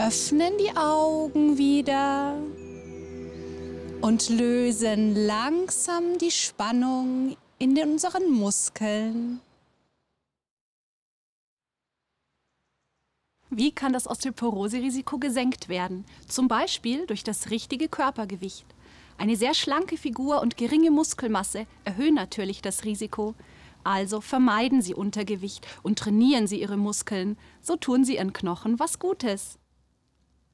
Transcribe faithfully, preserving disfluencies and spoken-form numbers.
öffnen die Augen wieder und lösen langsam die Spannung in unseren Muskeln. Wie kann das Osteoporose-Risiko gesenkt werden? Zum Beispiel durch das richtige Körpergewicht. Eine sehr schlanke Figur und geringe Muskelmasse erhöhen natürlich das Risiko. Also vermeiden Sie Untergewicht und trainieren Sie Ihre Muskeln. So tun Sie Ihren Knochen was Gutes.